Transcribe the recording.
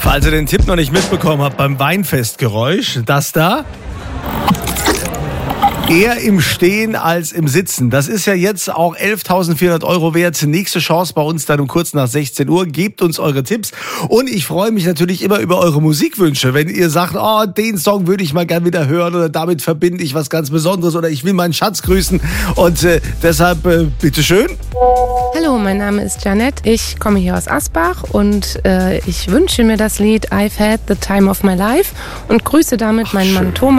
Falls ihr den Tipp noch nicht mitbekommen habt beim Weinfestgeräusch, das da. Eher im Stehen als im Sitzen. Das ist ja jetzt auch 11.400 € wert. Nächste Chance bei uns dann um kurz nach 16 Uhr. Gebt uns eure Tipps. Und ich freue mich natürlich immer über eure Musikwünsche. Wenn ihr sagt, oh, den Song würde ich mal gern wieder hören oder damit verbinde ich was ganz Besonderes oder ich will meinen Schatz grüßen. Und deshalb bitteschön. Hallo, mein Name ist Janette. Ich komme hier aus Asbach und ich wünsche mir das Lied I've Had the Time of My Life und grüße damit meinen Mann Thomas.